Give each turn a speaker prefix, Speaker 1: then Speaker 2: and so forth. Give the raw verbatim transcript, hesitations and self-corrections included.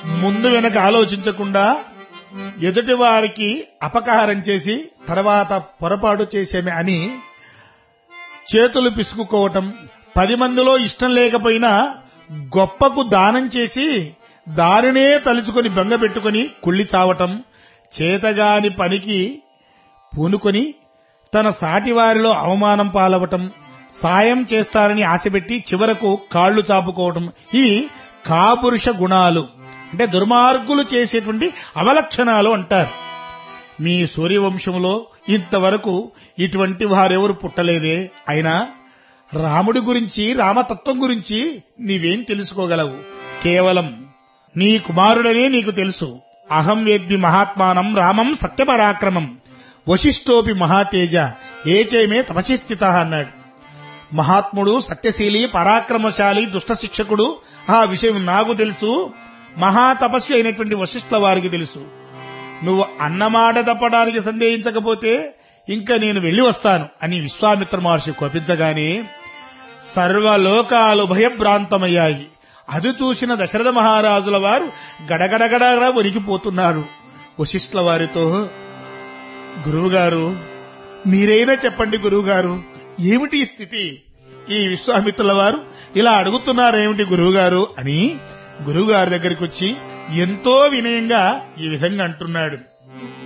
Speaker 1: ముందు వెనక ఆలోచించకుండా ఎదుటి వారికి అపకారం చేసి తర్వాత పొరపాటు చేసేమే అని చేతులు పిసుకుకోవటం, పది మందిలో ఇష్టం లేకపోయినా గొప్పకు దానం చేసి దారినే తలుచుకొని బెంగ పెట్టుకుని కుళ్ళి చావటం, చేతగాని పనికి పూనుకొని తన సాటివారిలో అవమానం పాలవటం, సాయం చేస్తారని ఆశపెట్టి చివరకు కాళ్లు చాపుకోవటం, ఈ కాపురుష గుణాలు అంటే దుర్మార్గులు చేసేటువంటి అవలక్షణాలు అంటారు. మీ సూర్యవంశంలో ఇంతవరకు ఇటువంటి వారెవరు పుట్టలేదే. అయినా రాముడి గురించి, రామతత్వం గురించి నీవేం తెలుసుకోగలవు? కేవలం నీ కుమారుడనే నీకు తెలుసు. అహం వేద్మి మహాత్మానం రామం సత్యపరాక్రమం వశిష్ఠోపి మహాతేజ ఏచైమే తపసి స్థిత అన్నాడు. మహాత్ముడు, సత్యశీలి, పరాక్రమశాలి, దుష్ట శిక్షకుడు, ఆ విషయం నాకు తెలుసు. మహాతపస్వి అయినటువంటి వశిష్ఠుల వారికి తెలుసు. నువ్వు అన్నమాట తప్పడానికి సందేహించకపోతే ఇంకా నేను వెళ్లి వస్తాను అని విశ్వామిత్ర మహర్షి కోపించగానే సర్వలోకాలు భయభ్రాంతమయ్యాయి. అది చూసిన దశరథ మహారాజుల వారు గడగడగడగడ వణికిపోతున్నారు. వశిష్ఠుల వారితో, గురువుగారు మీరైనా చెప్పండి గురువుగారు, ఏమిటి ఈ స్థితి? ఈ విశ్వామిత్రుల వారు ఇలా అడుగుతున్నారేమిటి గురువుగారు అని గురువుగారి దగ్గరికి వచ్చి ఎంతో వినయంగా ఈ విధంగా అంటున్నాడు.